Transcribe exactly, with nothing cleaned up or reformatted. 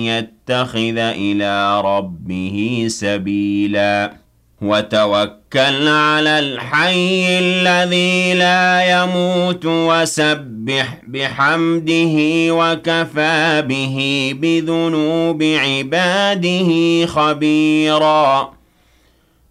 يتخذ إلى ربه سبيلا وتوكل على الحي الذي لا يموت وسبح بحمده وكفى به بذنوب عباده خبيرا